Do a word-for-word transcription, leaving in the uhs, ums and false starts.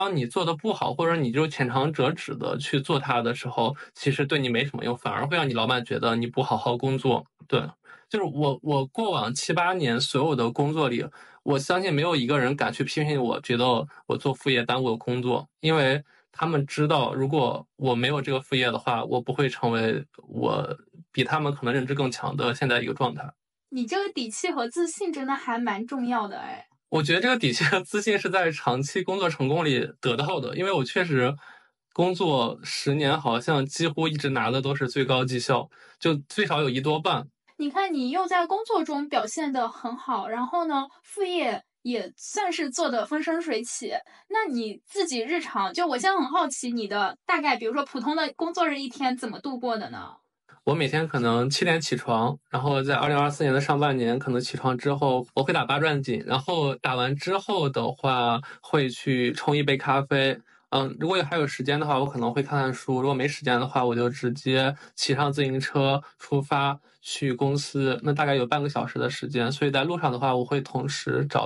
当你做的不好，或者你就浅尝辄止的去做它的时候，其实对你没什么用，反而会让你老板觉得你不好好工作。对，就是我我过往七八年所有的工作里，我相信没有一个人敢去批评我，觉得我做副业耽误了工作，因为他们知道，如果我没有这个副业的话，我不会成为我比他们可能认知更强的现在一个状态。 你这个底气和自信真的还蛮重要的哎。 我觉得这个底气和自信是在长期工作成功里得到的，因为我确实工作十年，好像几乎一直拿的都是最高绩效，就最少有一多半。 你看，你又在工作中表现得很好，然后呢，副业也算是做得风生水起。那你自己日常，就我现在很好奇，你的大概，比如说普通的工作日一天怎么度过的呢？ 我每天可能七点起床，然后在二零二四年的上半年，可能起床之后我会打八转锦，然后打完之后的话会去冲一杯咖啡。嗯，如果还有时间的话，我可能会看看书；如果没时间的话，我就直接骑上自行车出发去公司。那大概有半个小时的时间，所以在路上的话，我会同时找